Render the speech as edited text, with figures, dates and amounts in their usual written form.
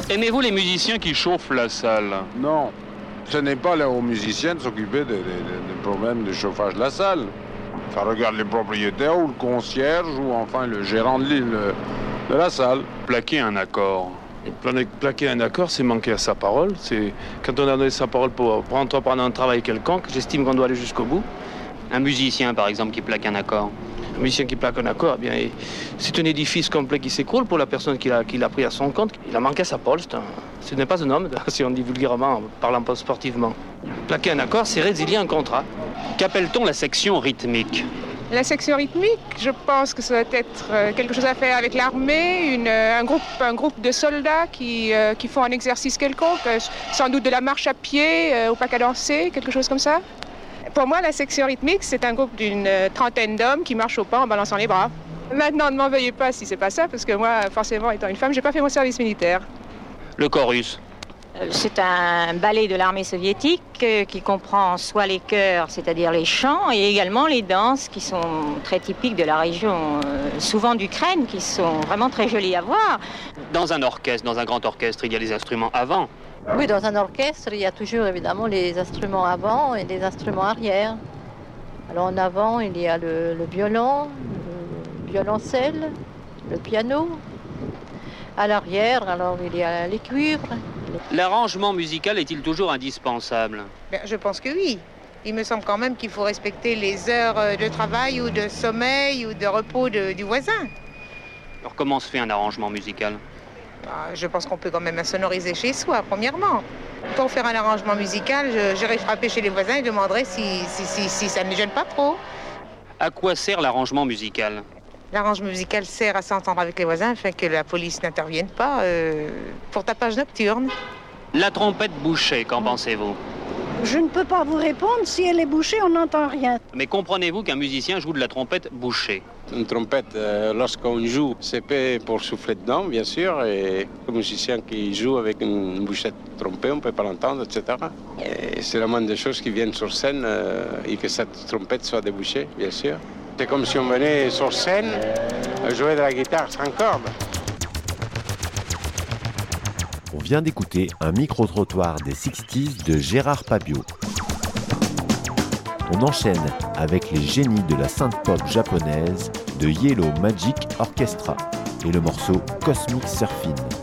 Aimez-vous les musiciens qui chauffent la salle? Non, ce n'est pas aux musiciens de s'occuper des problèmes de chauffage de la salle. Ça regarde les propriétaires ou le concierge ou enfin le gérant de la salle. Plaquer un accord. Plaquer un accord, c'est manquer à sa parole. C'est quand on a donné sa parole pour entreprendre un travail quelconque, j'estime qu'on doit aller jusqu'au bout. Un musicien, par exemple, qui plaque un accord. Un musicien qui plaque un accord, eh bien, c'est un édifice complet qui s'écroule pour la personne qui l'a pris à son compte. Il a manqué à sa parole. Ce n'est pas un homme, si on dit vulgairement, en parlant pas sportivement. Plaquer un accord, c'est résilier un contrat. Qu'appelle-t-on la section rythmique? La section rythmique, je pense que ça doit être quelque chose à faire avec l'armée, un groupe de soldats qui font un exercice quelconque, sans doute de la marche à pied, au pas cadencé, quelque chose comme ça. Pour moi, la section rythmique, c'est un groupe d'une trentaine d'hommes qui marchent au pas en balançant les bras. Maintenant, ne m'en veuillez pas si c'est pas ça, parce que moi, forcément, étant une femme, j'ai pas fait mon service militaire. Le chorus. C'est un ballet de l'armée soviétique qui comprend soit les chœurs, c'est-à-dire les chants, et également les danses qui sont très typiques de la région, souvent d'Ukraine, qui sont vraiment très jolies à voir. Dans un orchestre, dans un grand orchestre, il y a des instruments avant. Oui, dans un orchestre, il y a toujours évidemment les instruments avant et les instruments arrière. Alors en avant, il y a le violon, le violoncelle, le piano. À l'arrière, alors il y a les cuivres. L'arrangement musical est-il toujours indispensable? Je pense que oui. Il me semble quand même qu'il faut respecter les heures de travail ou de sommeil ou de repos du voisin. Alors comment se fait un arrangement musical? Je pense qu'on peut quand même insonoriser chez soi, premièrement. Pour faire un arrangement musical, j'irai frapper chez les voisins et demanderai si ça ne les gêne pas trop. À quoi sert l'arrangement musical? L'arrangement musical sert à s'entendre avec les voisins afin que la police n'intervienne pas pour tapage nocturne. La trompette bouchée, qu'en pensez-vous? Je ne peux pas vous répondre. Si elle est bouchée, on n'entend rien. Mais comprenez-vous qu'un musicien joue de la trompette bouchée? Une trompette, lorsqu'on joue, c'est fait pour souffler dedans, bien sûr. Et le musicien qui joue avec une bouchette trompée, on ne peut pas l'entendre, etc. Et c'est la moindre des choses qui viennent sur scène et que cette trompette soit débouchée, bien sûr. C'est comme si on venait sur scène jouer de la guitare sans corde. On vient d'écouter un micro-trottoir des 60s de Gérard Pabio. On enchaîne avec les génies de la synth-pop japonaise de Yellow Magic Orchestra et le morceau Cosmic Surfing.